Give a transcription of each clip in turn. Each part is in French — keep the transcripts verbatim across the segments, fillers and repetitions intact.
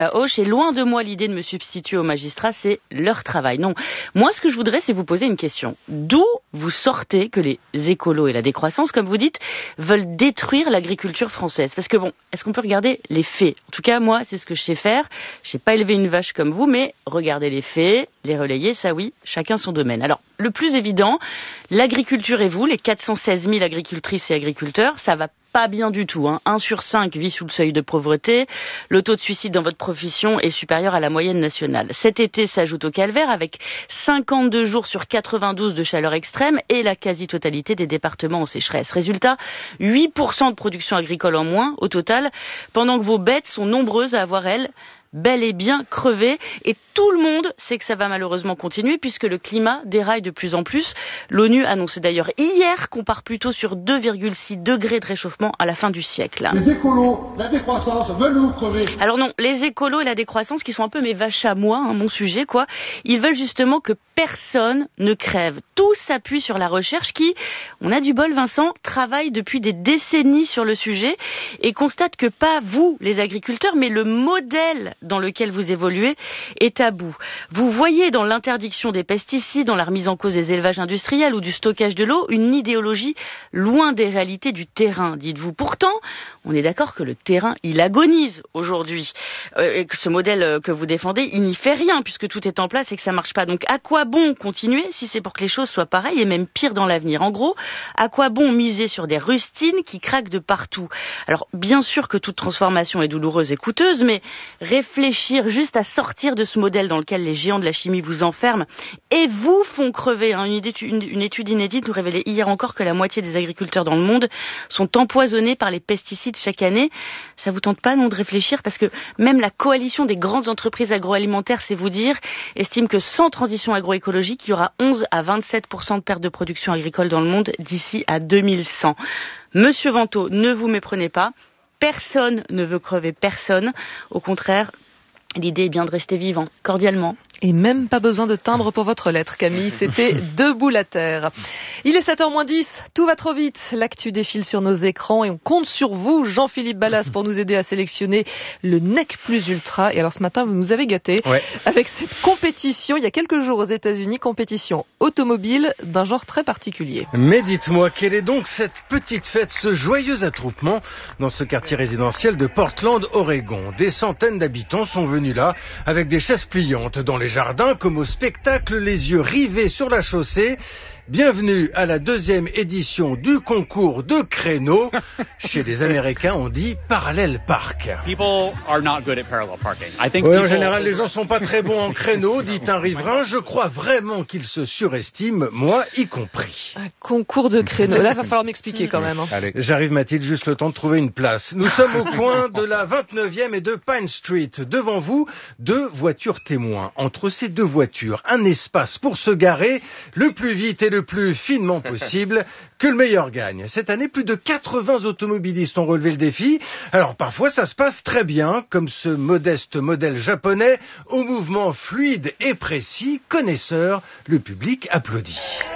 la Auch, et loin de moi l'idée de me substituer aux magistrats, c'est leur travail. Non, moi ce que je voudrais, c'est vous poser une question. D'où vous sortez que les écolos et la décroissance, comme vous dites, veulent détruire l'agriculture française? Parce que bon, est-ce qu'on peut regarder les faits? En tout cas, moi, c'est ce que je sais faire. Je sais pas élever une vache comme vous, mais regarder les faits, les relayer, ça oui, chacun son domaine. Alors, le plus évident, l'agriculture et vous, les quatre cent seize mille agricultrices et agriculteurs, ça va pas bien du tout. Hein. un sur cinq vit sous le seuil de pauvreté. Le taux de suicide dans votre profession est supérieur à la moyenne nationale. Cet été s'ajoute au calvaire avec cinquante-deux jours sur quatre-vingt-douze de chaleur extrême et la quasi-totalité des départements en sécheresse. Résultat, huit pour cent de production agricole en moins au total, pendant que vos bêtes sont nombreuses à avoir, elles, bel et bien crevé, et tout le monde sait que ça va malheureusement continuer puisque le climat déraille de plus en plus. L'ONU annonçait d'ailleurs hier qu'on part plutôt sur deux virgule six degrés de réchauffement à la fin du siècle. Les écolos, la décroissance veulent nous crever. Alors non, les écolos et la décroissance qui sont un peu mes vaches à moi, hein, mon sujet quoi, ils veulent justement que personne ne crève. Tout s'appuie sur la recherche qui, on a du bol Vincent, travaille depuis des décennies sur le sujet et constate que pas vous les agriculteurs mais le modèle dans lequel vous évoluez est à bout. Vous voyez dans l'interdiction des pesticides, dans la remise en cause des élevages industriels ou du stockage de l'eau, une idéologie loin des réalités du terrain, dites-vous. Pourtant, on est d'accord que le terrain, il agonise aujourd'hui. Euh, et que ce modèle que vous défendez, il n'y fait rien puisque tout est en place et que ça marche pas. Donc à quoi bon continuer si c'est pour que les choses soient pareilles et même pire dans l'avenir? En gros, à quoi bon miser sur des rustines qui craquent de partout? Alors bien sûr que toute transformation est douloureuse et coûteuse, mais réfléchir juste à sortir de ce modèle dans lequel les géants de la chimie vous enferment et vous font crever. Hein. Une, étude, une, une étude inédite nous révélait hier encore que la moitié des agriculteurs dans le monde sont empoisonnés par les pesticides chaque année. Ça vous tente pas, non, de réfléchir? Parce que même la coalition des grandes entreprises agroalimentaires, c'est vous dire, estime que sans transition agroécologique, il y aura onze à vingt-sept pour cent de perte de production agricole dans le monde d'ici à deux mille cent. Monsieur Vantaux, ne vous méprenez pas. Personne ne veut crever personne. Au contraire, l'idée est bien de rester vivant, cordialement. Et même pas besoin de timbre pour votre lettre, Camille. C'était Debout la terre. Il est sept heures moins dix. Tout va trop vite. L'actu défile sur nos écrans et on compte sur vous, Jean-Philippe Ballas, pour nous aider à sélectionner le Nec Plus Ultra. Et alors ce matin, vous nous avez gâtés ouais. avec cette compétition, il y a quelques jours aux États-Unis, compétition automobile d'un genre très particulier. Mais dites-moi, quelle est donc cette petite fête, ce joyeux attroupement dans ce quartier résidentiel de Portland, Oregon? Des centaines d'habitants sont venus là avec des chaises pliantes dans les jardin comme au spectacle, les yeux rivés sur la chaussée. Bienvenue à la deuxième édition du concours de créneaux. Chez les Américains, on dit parallel park. People are not good at parallel parking. I think oui, people... en général, les gens sont pas très bons en créneaux, dit un riverain. Je crois vraiment qu'ils se surestiment, moi y compris. Un concours de créneaux. Là, va falloir m'expliquer quand même. Hein. Allez. J'arrive, Mathilde, juste le temps de trouver une place. Nous sommes au coin de la vingt-neuvième et de Pine Street. Devant vous, deux voitures témoins. Entre ces deux voitures, un espace pour se garer le plus vite et le plus finement possible, que le meilleur gagne. Cette année, plus de quatre-vingts automobilistes ont relevé le défi. Alors parfois, ça se passe très bien, comme ce modeste modèle japonais, au mouvement fluide et précis. Connaisseur, le public applaudit.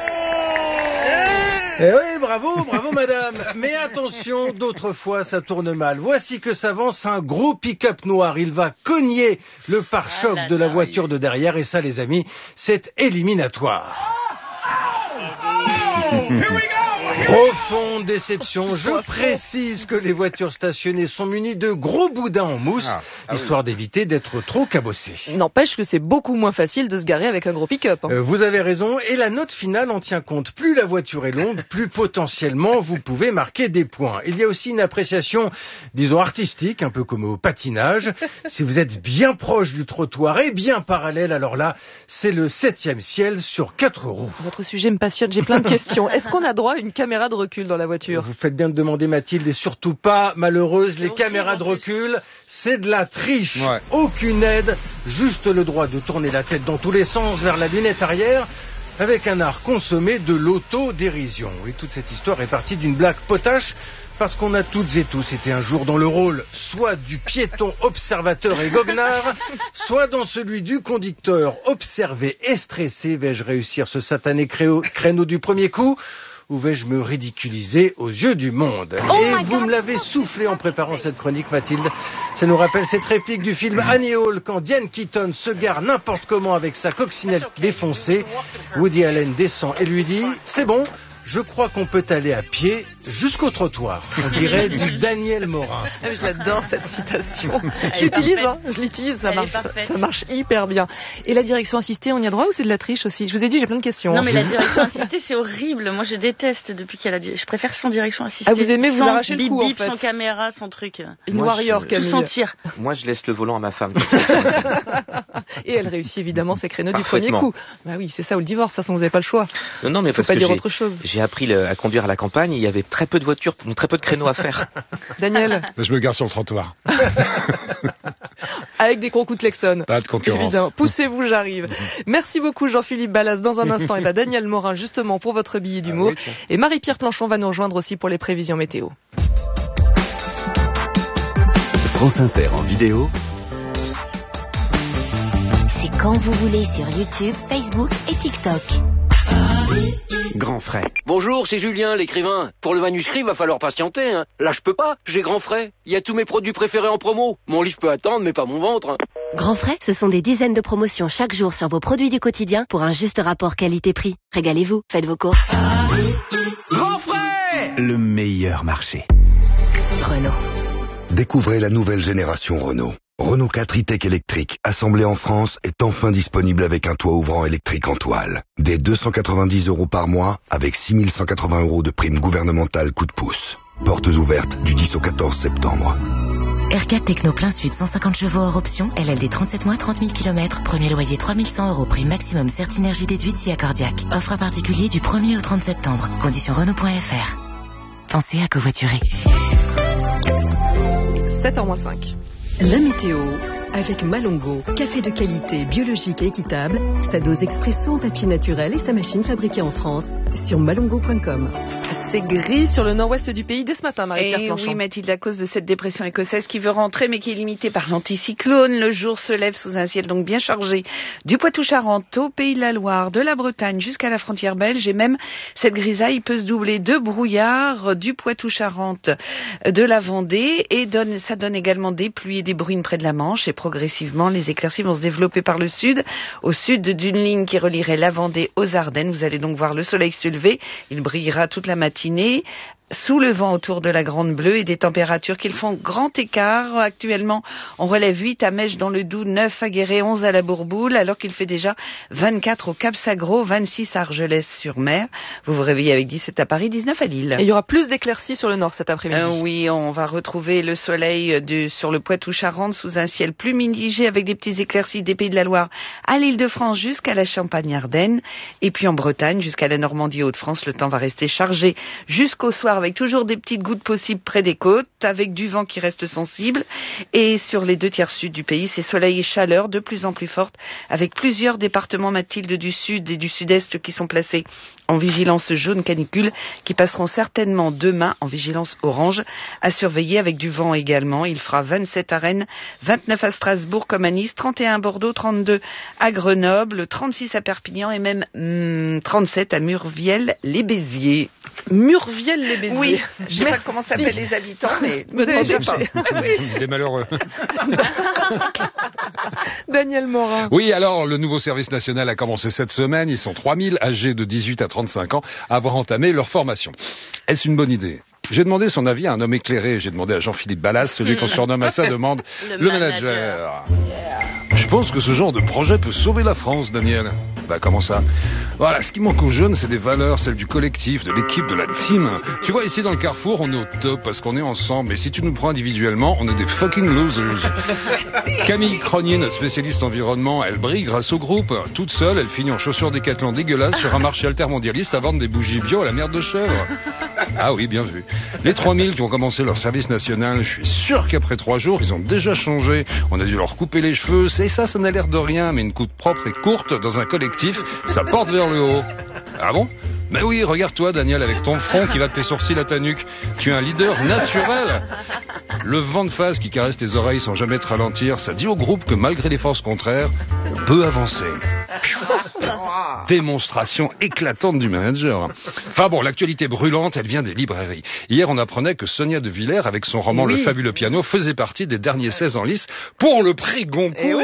Eh oui, bravo, bravo madame. Mais attention, d'autres fois ça tourne mal. Voici que s'avance un gros pick-up noir. Il va cogner le pare-choc de la voiture de derrière et ça les amis, c'est éliminatoire. Profonde déception. Je précise que les voitures stationnées sont munies de gros boudins en mousse, ah, ah histoire oui. d'éviter d'être trop cabossées. N'empêche que c'est beaucoup moins facile de se garer avec un gros pick-up. Hein. Euh, vous avez raison, et la note finale en tient compte. Plus la voiture est longue, plus potentiellement vous pouvez marquer des points. Il y a aussi une appréciation, disons artistique, un peu comme au patinage. Si vous êtes bien proche du trottoir et bien parallèle, alors là, c'est le septième ciel sur quatre roues. Votre sujet me passionne, j'ai plein de questions. Est-ce qu'on a droit à une caméra de recul dans la voiture? Vous faites bien de demander, Mathilde, et surtout pas, malheureuse, les caméras de recul, c'est de la triche. Ouais. Aucune aide, juste le droit de tourner la tête dans tous les sens vers la lunette arrière, avec un art consommé de l'autodérision. Et toute cette histoire est partie d'une blague potache, parce qu'on a toutes et tous été un jour dans le rôle soit du piéton observateur et goguenard, soit dans celui du conducteur observé et stressé. Vais-je réussir ce satané créneau du premier coup ? ou vais-je me ridiculiser aux yeux du monde? Oh Et vous me l'avez soufflé en préparant cette chronique, Mathilde. Ça nous rappelle cette réplique du film Annie Hall, quand Diane Keaton se gare n'importe comment avec sa coccinelle défoncée. Woody Allen descend et lui dit « C'est bon, je crois qu'on peut aller à pied jusqu'au trottoir. » On dirait du Daniel Morin. Ah, je l'adore cette citation. Je l'utilise, hein, je l'utilise, ça marche, ça marche hyper bien. Et la direction assistée, on y a droit ou c'est de la triche aussi? Je vous ai dit, j'ai plein de questions. Non, mais la direction assistée, c'est horrible. Moi, je déteste depuis qu'il y a la di- Je préfère sans direction assistée. Ah, vous aimez vous sans arracher le bip coup, en bip, fait. sans caméra, sans truc. Une Moi, warrior, je- Camille. Tout sentir. Moi, je laisse le volant à ma femme. Et elle réussit évidemment ses créneaux du premier Parfaitement. coup. Bah oui, c'est ça ou le divorce, de toute façon, vous n'avez pas le choix. Non, non, mais Faut parce pas que dire j'ai, autre chose. j'ai appris le- à conduire à la campagne, et il y avait très peu de voitures, très peu de créneaux à faire. Daniel, Je me gare sur le trottoir. avec des gros coups de klaxon. Pas de concurrence. Évidemment. Poussez-vous, j'arrive. Merci beaucoup Jean-Philippe Ballas. Dans un instant, et bah Daniel Morin justement pour votre billet d'humour. Ah oui, tiens. Et Marie-Pierre Planchon va nous rejoindre aussi pour les prévisions météo. France Inter en vidéo, C'est quand vous voulez sur YouTube, Facebook et TikTok. Grand Frais. Bonjour, c'est Julien, l'écrivain. Pour le manuscrit, va falloir patienter. Hein. Là, je peux pas, j'ai Grand Frais. Il y a tous mes produits préférés en promo. Mon livre peut attendre, mais pas mon ventre. Hein. Grand Frais, ce sont des dizaines de promotions chaque jour sur vos produits du quotidien pour un juste rapport qualité-prix. Régalez-vous, faites vos courses. Grand Frais! Le meilleur marché. Renault. Découvrez la nouvelle génération Renault. Renault quatre e-Tech électrique, assemblé en France, est enfin disponible avec un toit ouvrant électrique en toile. Dès deux cent quatre-vingt-dix euros par mois, avec six mille cent quatre-vingts euros de prime gouvernementale coup de pouce. Portes ouvertes du dix au quatorze septembre. R quatre Techno plein sud, cent cinquante chevaux hors option, L L D trente-sept mois, trente mille kilomètres, premier loyer trois mille cent euros, prime maximum Certinergie déduite si accordiaque. Offre à particulier du premier au trente septembre. Conditions Renault point F R. Pensez à covoiturer. sept heures moins cinq. La météo avec Malongo, café de qualité, biologique et équitable, sa dose expresso en papier naturel et sa machine fabriquée en France sur malongo point com. C'est gris sur le nord-ouest du pays dès ce matin, Marie-Pierre Et Planchon. oui, Mathilde, à cause de cette dépression écossaise qui veut rentrer mais qui est limitée par l'anticyclone. Le jour se lève sous un ciel donc bien chargé du Poitou-Charentes au Pays de la Loire, de la Bretagne jusqu'à la frontière belge, et même cette grisaille peut se doubler de brouillard du Poitou-Charentes, de la Vendée, et donne, ça donne également des pluies et des bruines près de la Manche, et progressivement les éclaircies vont se développer par le sud, au sud d'une ligne qui relierait la Vendée aux Ardennes. Vous allez donc voir le soleil se lever, il brillera toute la matinée sous le vent autour de la Grande Bleue, et des températures qui font grand écart. Actuellement, on relève huit à Mèche dans le Doubs, neuf à Guéret, onze à la Bourboule, alors qu'il fait déjà vingt-quatre au Cap-Sagro, vingt-six à Argelès-sur-Mer. Vous vous réveillez avec dix-sept à Paris, dix-neuf à Lille. Et il y aura plus d'éclaircies sur le nord cet après-midi. Euh, oui, on va retrouver le soleil de, sur le Poitou-Charentes sous un ciel plus mitigé avec des petites éclaircies des Pays de la Loire à l'Île-de-France jusqu'à la Champagne-Ardenne. Et puis en Bretagne jusqu'à la Normandie et Hauts-de-France, le temps va rester chargé jusqu'au soir avec toujours des petites gouttes possibles près des côtes, avec du vent qui reste sensible. Et sur les deux tiers sud du pays, c'est soleil et chaleur de plus en plus forte, avec plusieurs départements, Mathilde, du sud et du sud-est qui sont placés en vigilance jaune canicule, qui passeront certainement demain en vigilance orange, à surveiller avec du vent également. Il fera vingt-sept à Rennes, vingt-neuf à Strasbourg comme à Nice, trente et un à Bordeaux, trente-deux à Grenoble, trente-six à Perpignan et même hum, trente-sept à Murviel-les-Béziers. Murviel-les-Béziers. Oui, je sais pas Merci. comment s'appellent les habitants, mais Vous avez demandez cherché. pas. Oui. Des malheureux. Daniel Morin. Oui, alors, le nouveau service national a commencé cette semaine. Ils sont trois mille âgés de dix-huit à trente-cinq ans à avoir entamé leur formation. Est-ce une bonne idée ? J'ai demandé son avis à un homme éclairé. J'ai demandé à Jean-Philippe Ballas, celui qu'on surnomme à sa demande Le le manager. manager. Je pense que ce genre de projet peut sauver la France, Daniel. Bah comment ça ? Voilà, ce qui manque aux jeunes, c'est des valeurs, celles du collectif, de l'équipe, de la team. Tu vois, ici dans le Carrefour, on est au top parce qu'on est ensemble. Mais si tu nous prends individuellement, on est des fucking losers. Camille Cronier, notre spécialiste environnement, elle brille grâce au groupe. Toute seule, elle finit en chaussures Décathlon dégueulasses sur un marché altermondialiste à vendre des bougies bio à la merde de chèvre. Ah oui, bien vu. Les trois mille qui ont commencé leur service national, je suis sûr qu'après trois jours, ils ont déjà changé. On a dû leur couper les cheveux. C'est ça, ça n'a l'air de rien, mais une coupe propre et courte dans un collectif, ça porte vers le haut. Ah bon ? Mais oui, regarde-toi, Daniel, avec ton front qui va de tes sourcils à ta nuque. Tu es un leader naturel. Le vent de face qui caresse tes oreilles sans jamais te ralentir, ça dit au groupe que malgré les forces contraires, on peut avancer. Démonstration éclatante du manager. Enfin bon, l'actualité brûlante, elle vient des librairies. Hier, on apprenait que Sonia de Villers, avec son roman Oui. Le fabuleux piano, faisait partie des derniers seize en lice pour le prix Goncourt. Eh oui.